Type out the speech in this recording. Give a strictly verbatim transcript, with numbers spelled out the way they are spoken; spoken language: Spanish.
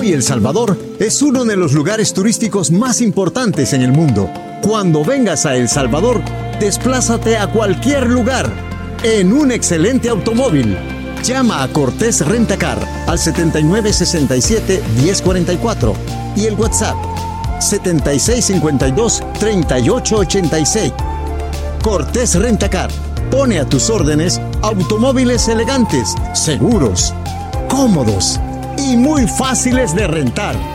Hoy El Salvador es uno de los lugares turísticos más importantes en el mundo. Cuando vengas a El Salvador, desplázate a cualquier lugar en un excelente automóvil. Llama a Cortés Rentacar al setenta y nueve sesenta y siete diez cuarenta y cuatro y el WhatsApp setenta y seis cincuenta y dos treinta y ocho ochenta y seis. Cortés Rentacar pone a tus órdenes automóviles elegantes, seguros, cómodos y muy fáciles de rentar.